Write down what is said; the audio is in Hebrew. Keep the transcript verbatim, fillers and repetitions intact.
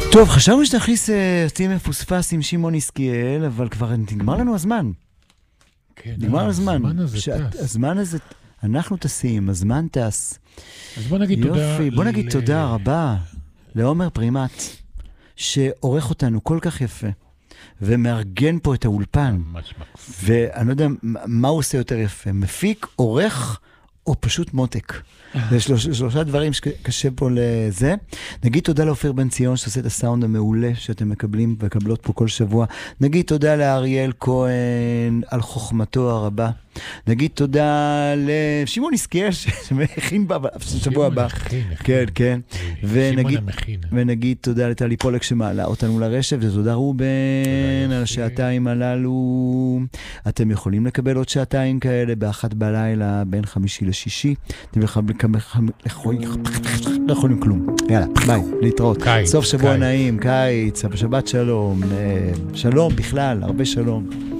טוב, חשבנו שתכניס אותי מפוספס עם שמעון ישקיאל, אבל כבר נגמר לנו הזמן. כן, נגמר הזמן. הזמן הזה שאת, טס. הזמן הזה, אנחנו טסים, הזמן טס. אז בוא נגיד יופי, תודה. בוא נגיד ל... תודה רבה לעומר פרימט, שעורך אותנו כל כך יפה, ומארגן פה את האולפן. ממש מקסים. ואני לא יודע מה הוא עושה יותר יפה, מפיק, עורך, או פשוט מותק. זה שלוש, שלושה דברים שקשה פה לזה. נגיד תודה לאופיר בן ציון שעושה את הסאונד המעולה שאתם מקבלים וקבלות פה כל שבוע. נגיד תודה לאריאל כהן על חוכמתו הרבה. נגיד תודה לשמעון ישקיאל שמכין בשבוע הבא. כן, כן. ונגיד, ונגיד תודה לטלי פולק שמעלה אותנו לרשת, ותודה רובן על השעתיים הללו. אתם יכולים לקבל עוד שעתיים כאלה באחת בלילה בין חמישי לשישי. אתם לא יכולים כלום. יאללה, ביי, להתראות. סוף שבוע נעים, קיץ, שבת שלום, שלום בכלל, הרבה שלום.